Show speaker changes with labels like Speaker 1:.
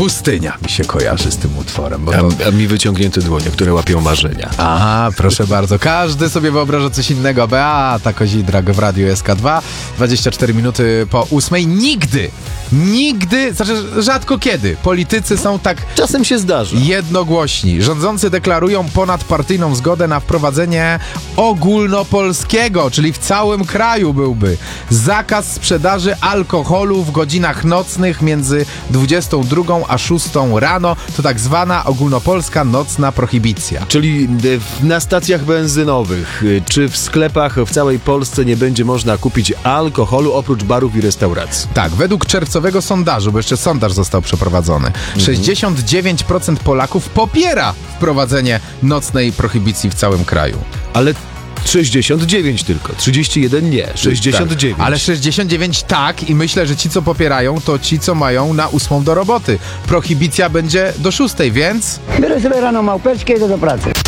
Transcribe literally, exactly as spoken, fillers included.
Speaker 1: Pustynia mi się kojarzy z tym utworem. Bo to...
Speaker 2: a, a mi wyciągnięte dłonie, które łapią marzenia.
Speaker 1: Aha, proszę bardzo. Każdy sobie wyobraża coś innego. Beata Kozidrak w Radiu S K dwa. dwadzieścia cztery minuty po ósmej. Nigdy, nigdy, znaczy rzadko kiedy politycy są tak
Speaker 2: Czasem się zdarza.
Speaker 1: jednogłośni. Rządzący deklarują ponadpartyjną zgodę na wprowadzenie ogólnopolskiego, czyli w całym kraju byłby zakaz sprzedaży alkoholu w godzinach nocnych między dwudziestą drugą a szóstą rano. To tak zwana ogólnopolska nocna prohibicja.
Speaker 2: Czyli w, na stacjach benzynowych czy w sklepach w całej Polsce nie będzie można kupić alkoholu oprócz barów i restauracji.
Speaker 1: Tak, według czerwcowego sondażu, bo jeszcze sondaż został przeprowadzony, mhm. sześćdziesiąt dziewięć procent Polaków popiera wprowadzenie nocnej prohibicji w całym kraju.
Speaker 2: Ale sześćdziesiąt dziewięć tylko, trzydzieści jeden nie, sześćdziesiąt dziewięć.
Speaker 1: Tak, ale sześćdziesiąt dziewięć tak i myślę, że ci, co popierają, to ci, co mają na ósmą do roboty. Prohibicja będzie do szóstej, więc...
Speaker 3: Biorę sobie rano małpeczkę i idę do pracy.